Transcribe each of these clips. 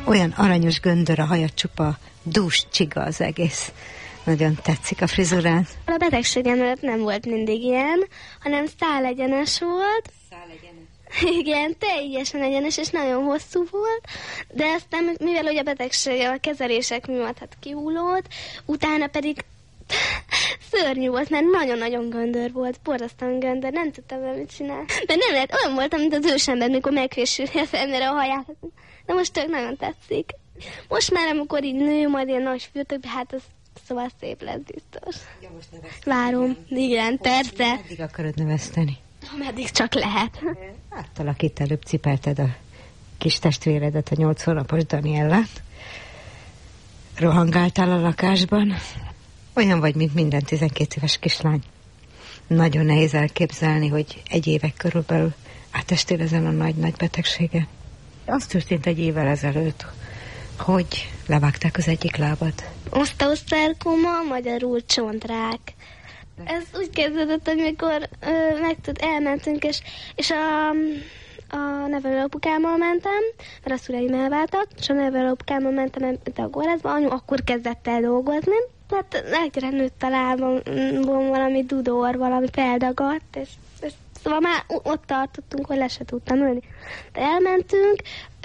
Olyan aranyos göndör a haja, csupa dús csiga az egész. Nagyon tetszik a frizurán. A betegségem nem volt mindig ilyen, hanem szálegyenes volt. Igen, teljesen egyenes, és nagyon hosszú volt, de aztán, mivel ugye a betegsége a kezelések miatt kihullott, utána pedig szörnyű volt, mert nagyon-nagyon göndör volt, borzasztóan göndör, nem tudtam vele mit csinálni. De nem lehet, olyan voltam, mint az ősember, mikor megfésülni az ember a haját. De most tök nagyon tetszik. Most már, amikor így nő, majd ilyen nagy fürtökbe, hát az szóval szép lesz biztos. Ja, most várom, igen, persze. Meddig akarod növeszteni? Ameddig csak lehet. Áttalakít, előbb cipelted a kis testvéredet, a 8 hónapos Daniellát. Rohangáltál a lakásban. Olyan vagy, mint minden 12 éves kislány. Nagyon nehéz elképzelni, hogy 1 éve körülbelül átestél ezen a nagy betegségen. Az történt 1 évvel ezelőtt, hogy levágták az egyik lábad. Oszteoszarkóma, magyarul csontrák. Ez úgy kezdődött, hogy mikor elmentünk, és a nevelőapukámmal mentem, mert a szüleim elváltak, és a nevelőapukámmal mentem a kórházba, anyu akkor kezdett el dolgozni, hát egyre nőtt a lábamon valami dudor, valami feldagadt, és szóval már ott tartottunk, hogy le se tudtam ülni. De elmentünk,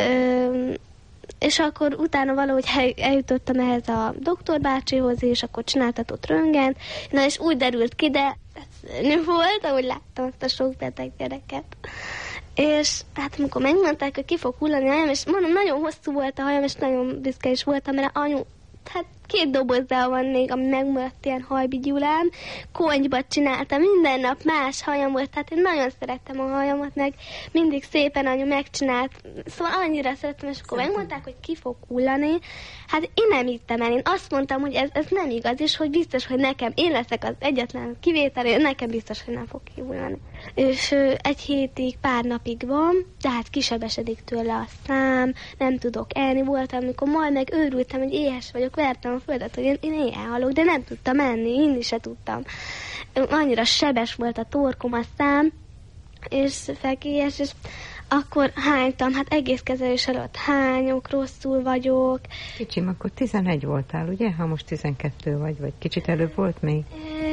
és akkor utána valahogy eljutottam ehhez a doktorbácsihoz, és akkor csináltatott röntgent, na és úgy derült ki, de ez volt, ahogy láttam azt a sok beteg gyereket. És hát amikor megmondták, hogy ki fog hullani a hajam, és mondom, nagyon hosszú volt a hajam, és nagyon büszke is voltam, mert anyu, hát 2 dobozzal van még, ami megmaradt ilyen hajbigyulám, konyba csináltam, minden nap más hajam volt, tehát én nagyon szerettem a hajamat, meg mindig szépen anyu megcsinált, szóval annyira szerettem, és akkor megmondták, hogy ki fog hullani, hát én nem hittem el, én azt mondtam, hogy ez nem igaz, és hogy biztos, hogy nekem, én leszek az egyetlen kivétel, én nekem biztos, hogy nem fog kihullani. És 1 hétig, pár napig van, tehát kisebesedik tőle a szám, nem tudok elni, voltam, amikor majd meg őrültem, hogy éhes vagyok, vertem a földet, hogy én éhen halok, de nem tudtam enni, inni se tudtam. Annyira sebes volt a torkom, a szám, és fekélyes, és akkor hánytam, hát egész kezelés előtt hányok, rosszul vagyok. Kicsim, akkor 11 voltál, ugye? Ha most 12 vagy kicsit előbb volt még?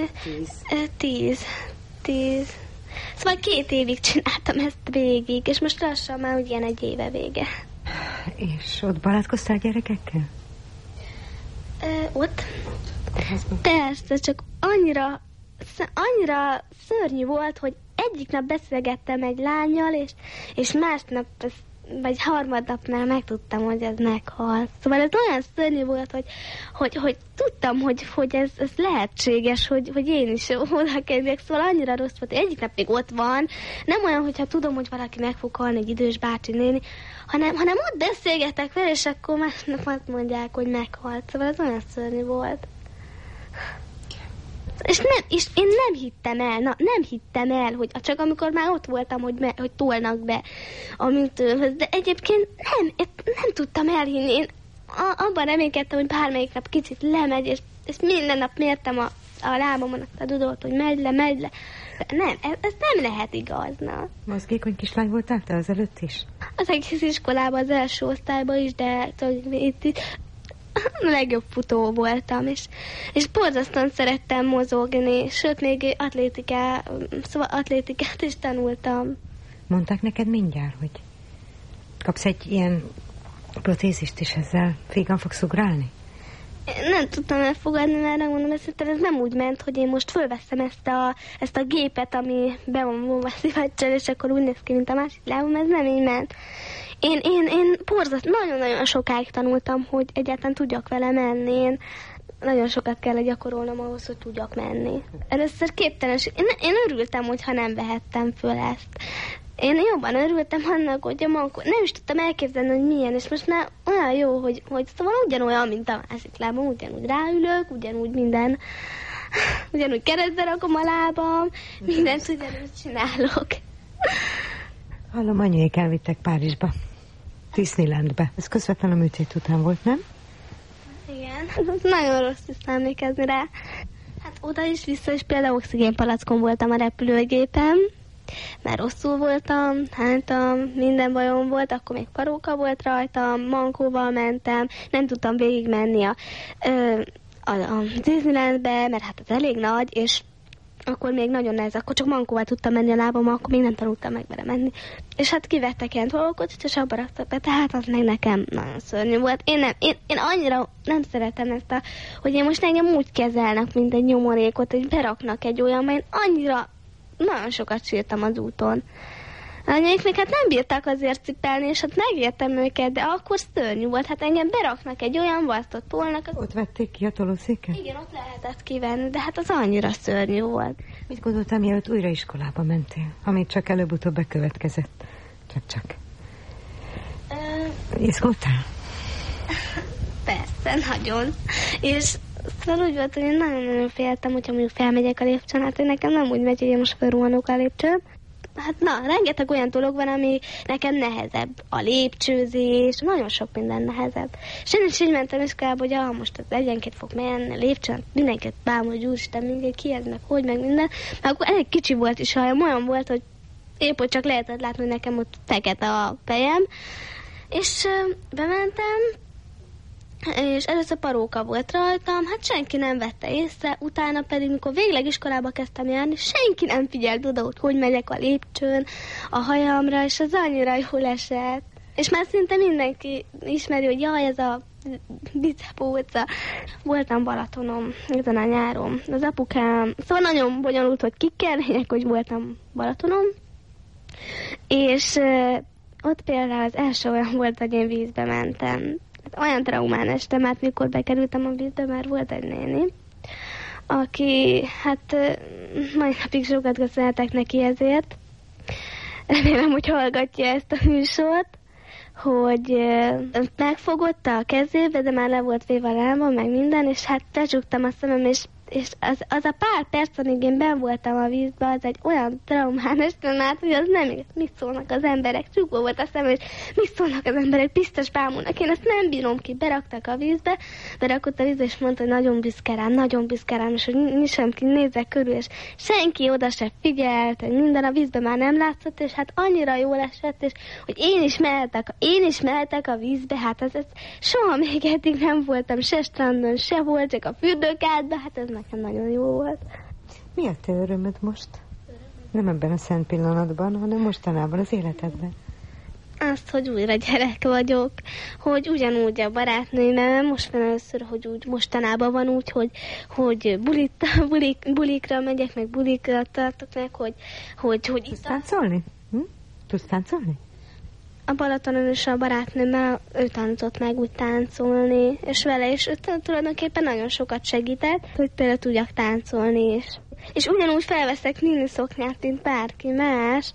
10. Szóval 2 évig csináltam ezt végig, és most lassan már ugyan 1 éve vége. És ott barátkoztál gyerekekkel? Ott? Persze, csak annyira szörnyű volt, hogy egyik nap beszélgettem egy lánnyal, és másnap, vagy harmadnapnál megtudtam, hogy ez meghalt. Szóval ez olyan szörnyű volt, hogy tudtam, hogy ez lehetséges, hogy én is oda kerüljek. Szóval annyira rossz volt, hogy egyik nap még ott van. Nem olyan, hogyha tudom, hogy valaki meg fog halni, egy idős bácsi néni, hanem ott beszélgetek vele, és akkor másnap azt mondják, hogy meghalt. Szóval ez olyan szörnyű volt. És én nem hittem el, hogy csak amikor már ott voltam, hogy tolnak be a műtőhöz, de egyébként nem tudtam elhinni. Én abban reménykedtem, hogy bármelyik nap kicsit lemegy, és minden nap mértem a lábamon a dudort, hogy megy le. De nem, ez nem lehet igaz, na. Mozgékony kislány voltál te azelőtt is? Az egész iskolában, az első osztályban is, de itt a legjobb futó voltam, és borzasztóan szerettem mozogni, sőt, még atlétikát is tanultam. Mondták neked mindjárt, hogy kapsz egy ilyen protézist is, ezzel fégen fogsz ugrálni? Nem tudtam elfogadni, mert mondom, ez nem úgy ment, hogy én most fölveszem ezt a gépet, ami be van vonva szívegysel, és akkor úgy néz ki, mint a másik lábam, ez nem így ment. Én nagyon-nagyon sokáig tanultam, hogy egyáltalán tudjak vele menni. Én nagyon sokat kell gyakorolnom ahhoz, hogy tudjak menni. Először képtelenség. Én örültem, hogyha nem vehettem föl ezt. Én jobban örültem annak, hogy nem is tudtam elképzelni, hogy milyen, és most már olyan jó, hogy szóval ugyanolyan, mint a másik lábam, ugyanúgy ráülök, ugyanúgy minden, ugyanúgy keresztbe rakom a lábam, mindent ugyanúgy csinálok. Hallom, anyuék elvittek Párizsba, Disneylandbe. Ez közvetlenül a műtét után volt, nem? Igen, nagyon rossz is emlékezni rá. Hát oda is vissza, és például oxigénpalackon voltam a repülőgépen, mert rosszul voltam, minden bajom volt, akkor még paróka volt rajtam, mankóval mentem, nem tudtam végigmenni a Disneylandbe, mert hát az elég nagy, és akkor még nagyon nehez, akkor csak mankóval tudtam menni a lábam, akkor még nem tanultam meg vele menni. És hát kivettek ilyen dolgokat, és abba raktak be, tehát az meg nekem nagyon szörnyű volt. Én annyira nem szeretem ezt hogy én most engem úgy kezelnek, mint egy nyomorékot, hogy beraknak egy olyan, mert én annyira nagyon sokat sírtam az úton. Anyáiknek hát nem bírták azért cipelni, és hát megértem őket, de akkor szörnyű volt. Hát engem beraknak egy olyan vasztott tolnak. Ott vették ki a tolószéket? Igen, ott lehetett kivenni, de hát az annyira szörnyű volt. Mit gondoltam, mielőtt újra iskolába mentél, amit csak előbb-utóbb bekövetkezett? Csak. Izgultál? Persze, nagyon. És szóval úgy volt, hogy én nagyon-nagyon féltem, hogyha mondjuk felmegyek a lépcsőn, hát én nekem nem úgy megy, hogy én most felruhanok a lépcsőn. Hát rengeteg olyan dolog van, ami nekem nehezebb. A lépcsőzés, nagyon sok minden nehezebb. És én is így mentem iskolába, hogy most az egyenként fog menni a lépcsőn, mindenkit bámul, hogy úristen, mindenki ki ez, meg hogy, meg minden. Mert akkor elég kicsi volt is, olyan volt, hogy épp hogy csak lehetett látni, hogy nekem ott fekete a fejem. És bementem, és először paróka volt rajtam, hát senki nem vette észre, utána pedig, mikor végleg iskolába kezdtem járni, senki nem figyelt oda, hogy megyek a lépcsőn, a hajamra, és az annyira jól esett. És már szinte mindenki ismeri, hogy jaj, ez a bicepóca. Voltam Balatonon ezen a nyáron. Az apukám, szóval nagyon bonyolult, hogy kikkel, hogy voltam Balatonon, és ott például az első olyan volt, hogy én vízbe mentem. Olyan traumán estem, hát mikor bekerültem a vízbe, már volt egy néni, aki, hát mai napig sokat köszönhetek neki ezért. Remélem, hogy hallgatja ezt a műsort, hogy megfogotta a kezébe, de már le volt véve a lábam, meg minden, és hát becsuktam a szemem, és az a pár perc, amíg én benn voltam a vízbe, az egy olyan traumán estem át, hogy az nem igaz, mit szólnak az emberek, csukva volt a szemem, és mit szólnak az emberek, biztos bámulnak, én ezt nem bírom ki, beraktak a vízbe, berakott a vízbe, és mondta, hogy nagyon büszke rám, és hogy nyissam ki, nézzek körül, és senki oda se figyelt, hogy minden a vízbe már nem látszott, és hát annyira jól esett, és hogy én is mehetek a vízbe, hát ez soha még eddig nem voltam, se strandon, se volt, csak a fürdőkádban, hát ez nekem nagyon jó volt. Mi a te örömöd most? Nem ebben a szent pillanatban, hanem mostanában az életedben. Azt, hogy újra gyerek vagyok, hogy ugyanúgy a barátnőmmel, most van először, hogy úgy mostanában van úgy, hogy bulikra megyek, meg bulikra tartok meg, hogy Tudsz táncolni? Tudsz táncolni? A Balatonon is a barátnőmmel, ő tanított meg úgy táncolni, és vele is tulajdonképpen nagyon sokat segített, hogy például tudjak táncolni is. És ugyanúgy felveszek miniszoknyát, mint bárki más.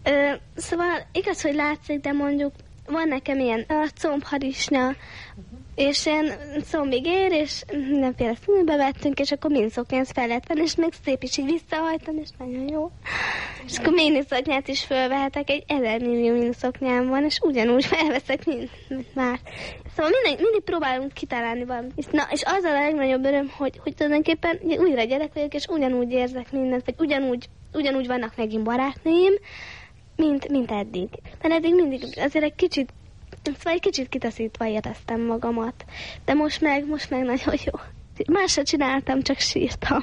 Szóval igaz, hogy látszik, de mondjuk van nekem ilyen a combharisnya, és ilyen combig ér, és mindenféle színűbe vettünk, és akkor miniszoknyát fel lehet venni, és meg szép is így visszahajtom, és nagyon jó. És akkor miniszoknyát is fölvehetek, egy 1000 millió miniszoknyám van, és ugyanúgy felveszek, mint már. Szóval mindig próbálunk kitalálni valamit. És az a legnagyobb öröm, hogy tulajdonképpen újra gyerek vagyok, és ugyanúgy érzek mindent, vagy ugyanúgy vannak megint barátnőim, mint eddig. Mert eddig mindig azért egy kicsit kitaszítva éreztem magamat. De most meg nagyon jó. Másra csináltam, csak sírtam.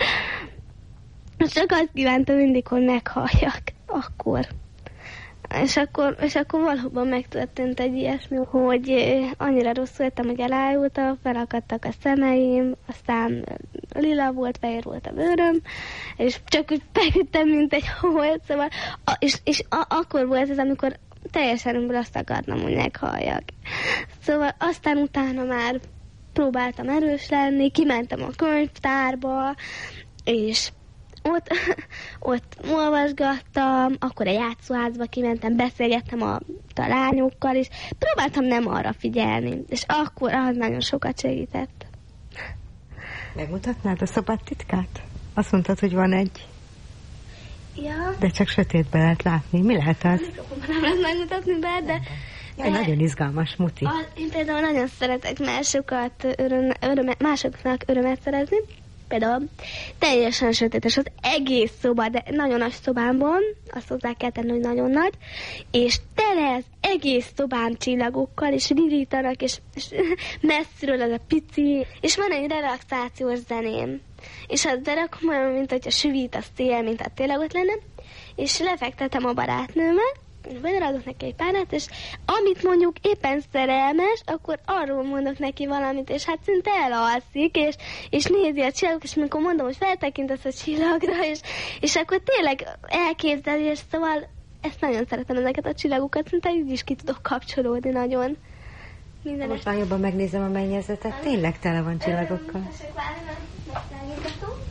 Csak azt kívántam mindig, hogy meghalljak. Akkor. És akkor valóban megtörtént egy ilyesmi, hogy annyira rosszul lettem, hogy elájultam, felakadtak a szemeim, aztán lila volt, fehér volt a bőröm, és csak úgy feküdtem, mint egy holt, szóval, és akkor volt ez, amikor teljesen azt akartam, hogy meghalljak. Szóval aztán utána már próbáltam erős lenni, kimentem a könyvtárba, és ott olvasgattam, akkor a játszóházba kimentem, beszélgettem a lányokkal, és próbáltam nem arra figyelni, és akkor az nagyon sokat segített. Megmutatnád a szobát titkát? Azt mondtad, hogy van egy. Ja. De csak sötétbe lehet látni. Mi lehet az? Nem lehet megmutatni be, de... Jaj, nagyon izgalmas, muti. Én például nagyon szeretek másoknak örömet szerezni, Például teljesen sötétes az egész szoba, de nagyon nagy szobámban, azt hozzá kell tenni, hogy nagyon nagy, és tele az egész szobám csillagokkal, és virítanak, és messziről ez a pici, és van egy relaxációs zeném. És az berakom olyan, mint hogyha süvít a szél, mint ha tényleg ott lenne, és lefektetem a barátnőmet, és beleadok neki egy párát, és amit mondjuk éppen szerelmes, akkor arról mondok neki valamit, és hát szinte elalszik, és nézi a csillagot, és amikor mondom, hogy feltekintesz a csillagra, és akkor tényleg elképzeli, és szóval ezt nagyon szeretem, ezeket a csillagokat, szinte így is ki tudok kapcsolódni nagyon. Most már jobban megnézem a mennyezetet, tényleg tele van csillagokkal. Most